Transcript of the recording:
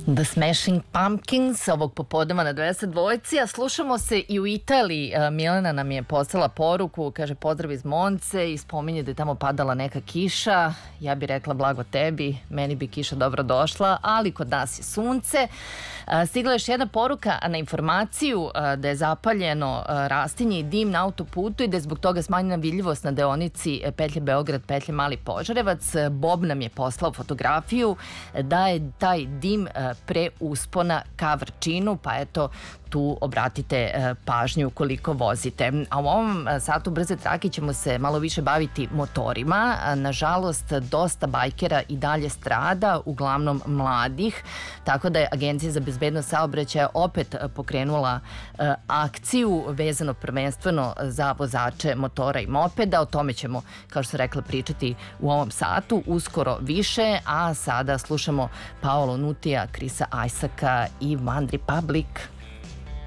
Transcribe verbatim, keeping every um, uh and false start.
The Smashing Pumpkins ovog popodneva na dvadeset dvojci, a slušamo se i u Italiji. Milena nam je poslala poruku, kaže pozdrav iz Monce i spominje da je tamo padala neka kiša. Ja bi rekla blago tebi, meni bi kiša dobro došla, ali kod nas je sunce. Stigla je još jedna poruka na informaciju da je zapaljeno rastinje i dim na autoputu i da je zbog toga smanjena vidljivost na deonici petlje Beograd, petlje Mali Požarevac. Bob nam je poslao fotografiju da je taj dim pre uspona ka Vrčinu, pa eto tu obratite pažnju koliko vozite. A u ovom satu brze trake ćemo se malo više baviti motorima. Nažalost, dosta bajkera i dalje strada, uglavnom mladih, tako da je Agencija za bezbednost saobraćaja opet pokrenula akciju vezano prvenstveno za vozače motora i mopeda. O tome ćemo, kao što sam rekla, pričati u ovom satu, uskoro više, a sada slušamo Paolo Nutija, Chrisa Isaaca i One Republic.